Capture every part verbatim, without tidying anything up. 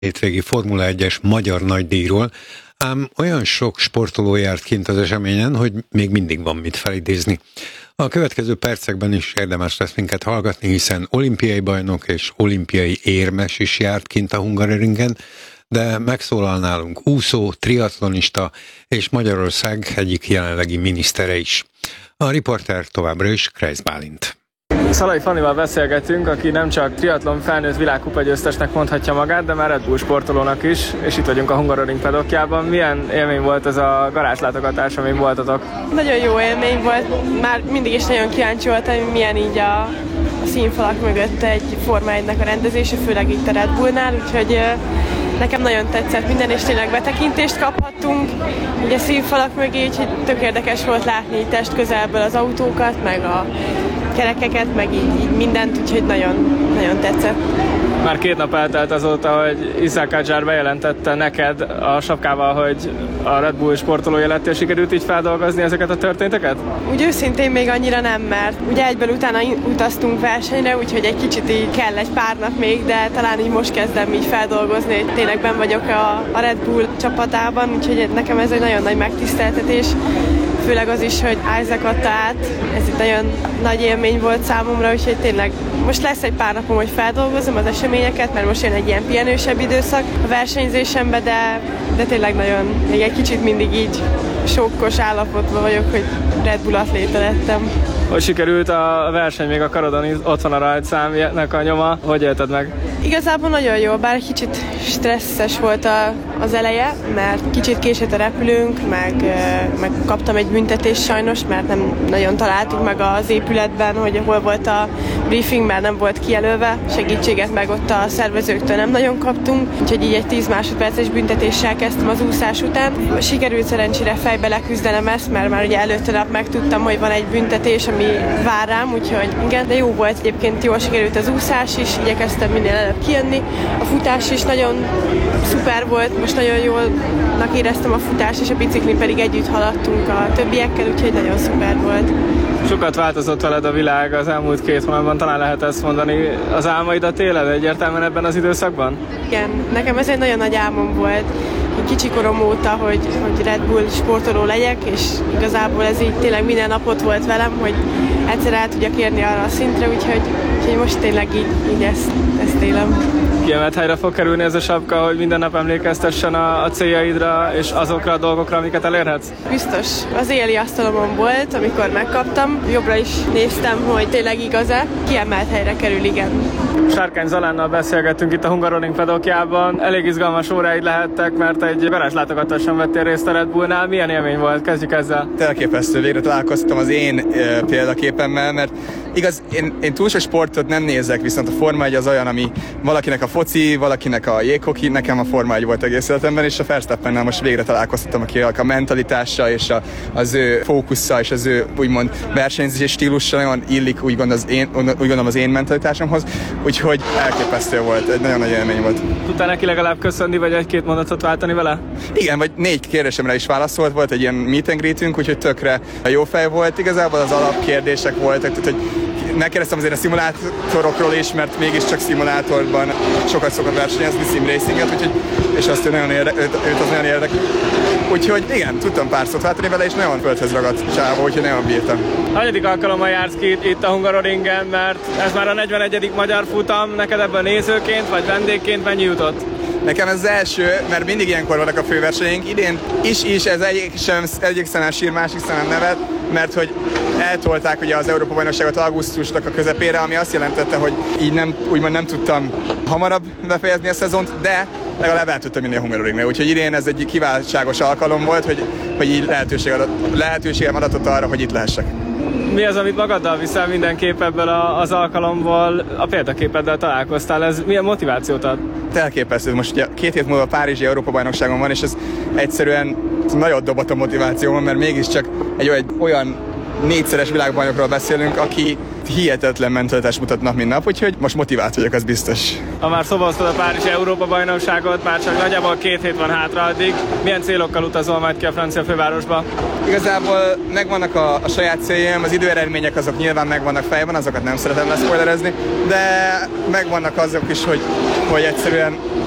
hétvégi Formula egyes magyar nagydíjról, ám olyan sok sportoló járt kint az eseményen, hogy még mindig van mit felidézni. A következő percekben is érdemes lesz minket hallgatni, hiszen olimpiai bajnok és olimpiai érmes is járt kint a Hungaroringen, de megszólal nálunk úszó, triatlonista és Magyarország egyik jelenlegi minisztere is. A riporter továbbra is Kreisz Bálint. Szalai Fannival beszélgetünk, aki nem csak triatlon felnőtt világkupa győztesnek mondhatja magát, de már Red Bull sportolónak is, és itt vagyunk a Hungaroring pedokjában. Milyen élmény volt ez a garázslátogatás, amin voltatok? Nagyon jó élmény volt, már mindig is nagyon kíváncsi voltam, hogy milyen így a, a színfalak mögött egy Forma egynek a rendezése, főleg itt a Red Bullnál, úgyhogy nekem nagyon tetszett minden, és tényleg betekintést kaphattunk ugye színfalak mögé, úgyhogy tök érdekes volt látni így test közelből az autókat, meg a kerekeket, meg így, így mindent, úgyhogy nagyon, nagyon tetszett. Már két nap eltelt azóta, hogy Isack Hadjar bejelentette neked a sapkával, hogy a Red Bull sportolója lettél, sikerült így feldolgozni ezeket a történteket? Úgy őszintén még annyira nem, mert ugye egyből utána utaztunk versenyre, úgyhogy egy kicsit így kell egy pár nap még, de talán így most kezdem így feldolgozni, hogy tényleg benn vagyok a, a Red Bull csapatában, úgyhogy nekem ez egy nagyon nagy megtiszteltetés. Főleg az is, hogy Isaac adta át, ez egy nagyon nagy élmény volt számomra, úgyhogy tényleg most lesz egy pár napom, hogy feldolgozom az eseményeket, mert most jön egy ilyen pihenősebb időszak a versenyzésembe, de, de tényleg nagyon, még egy kicsit mindig így sokkos állapotban vagyok, hogy Red Bull atléta lettem. Hogy sikerült a verseny, még a karodon ott van a rajtszámnak a nyoma, hogy élted meg? Igazából nagyon jó, bár kicsit stresszes volt a, az eleje, mert kicsit késett a repülőnk, meg, meg kaptam egy büntetést sajnos, mert nem nagyon találtuk meg az épületben, hogy hol volt a briefing, mert nem volt kijelölve, segítséget meg ott a szervezőktől nem nagyon kaptunk, úgyhogy így egy tíz másodperces büntetéssel kezdtem az úszás után. Sikerült szerencsére fejbe leküzdenem ezt, mert már ugye előtte nap megtudtam, hogy van egy büntetés, ami vár rám, úgyhogy igen, de jó volt egyébként, jól sikerült az úszás is, igyekeztem minél előbb kijönni. A futás is nagyon szuper volt, most nagyon jólnak éreztem a futás, és a biciklin pedig együtt haladtunk a többiekkel, úgyhogy nagyon szuper volt. Sokat változott veled a világ az elmúlt két hónapban, talán lehet ezt mondani. Az álmaidat éled egyértelműen ebben az időszakban? Igen, nekem ez egy nagyon nagy álmom volt. Kicsi korom óta, hogy, hogy Red Bull sportoló legyek, és igazából ez így tényleg minden napot volt velem, hogy egyszer el tudjak érni arra a szintre, úgyhogy, úgyhogy most tényleg így, így ezt, ezt élem. Kiemelt helyre fog kerülni ez a sapka, hogy minden nap emlékeztessen a, a céljaidra és azokra a dolgokra, amiket elérhetsz? Biztos. Az éli asztalomon volt, amikor megkaptam. Jobbra is néztem, hogy tényleg igaz-e. Kiemelt helyre kerül, igen. Sárkány Zalánnal beszélgettünk itt a Hungaroring pedokjában. Elég izgalmas óráid lehettek, mert egy garázslátogatáson vettél részt a Red Bullnál. Milyen élmény volt? Kezdjük ezzel. Elképesztő, végre találkoztam az én e, példaképemmel, mert igaz, én, én túl sok sportot nem nézek, viszont a Forma egy az olyan, ami valakinek a foci, valakinek a jéghoki, nekem a Forma egy volt egész életemben, és a Verstappennel most végre találkoztam, aki a mentalitása és a, az ő fókusza és az ő úgymond versenyzési stílusa nagyon illik, úgy gondolom az én, úgy gondolom az én mentalitásomhoz, úgyhogy elképesztő volt, egy nagyon nagy élmény volt. Tudtál neki legalább köszönni, vagy egy-két mondatot váltani vele? Igen, vagy négy kérdésemre is válaszolt, volt egy ilyen meet and greetünk, úgyhogy tökre jó fej volt, igazából az alapkérdések voltak, tehát hogy megkérdeztem azért a szimulátorokról is, mert mégiscsak szimulátorban sokat szokott versenyezni, simracinget, úgyhogy, és azt ő nagyon érde, őt, őt az nagyon érdekel. Úgyhogy igen, tudtam pár szót váltani vele, és nagyon földhöz ragadt csávó, úgyhogy nagyon bírtam. Hanyadik alkalommal jársz ki itt a Hungaroringen, mert ez már a negyvenegyedik magyar futam, neked ebből nézőként vagy vendégként mennyi jutott? Nekem ez az első, mert mindig ilyenkor vannak a főversenyeink. Idén is, is ez egyik, sem, egyik szemem sír, másik szemem nevet, mert hogy eltolták ugye az Európa-bajnokságot augusztusnak a közepére, ami azt jelentette, hogy így nem, úgymond nem tudtam hamarabb befejezni a szezont, de legalább el tudtam menni a Hungaroringre. Úgyhogy idén ez egy kiváltságos alkalom volt, hogy, hogy így lehetőség adat, lehetőségem adatott arra, hogy itt lehessek. Mi az, amit magaddal viszel mindenképp ebből az alkalomból? A példaképeddel találkoztál, ez milyen motivációt ad? Elképesztő. Most ugye két hét múlva a Párizsi Európa-bajnokságon van, és ez egyszerűen nagyon dobott a motivációban, mert mégiscsak egy olyan, olyan négyszeres világbajnokról beszélünk, aki hihetetlen mentalitást mutat nap, mint nap, úgyhogy most motivált vagyok, az biztos. Ha már szoboztad a Párizsi Európa-bajnokságot, már csak nagyjából két hét van hátra addig, milyen célokkal utazol majd ki a francia fővárosba? Igazából megvannak a, a saját céljaim, az időeredmények azok nyilván megvannak fejben, azokat nem szeretem leszpoilerezni, de megvannak azok is, hogy, hogy egyszerűen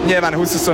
nyilván a húsz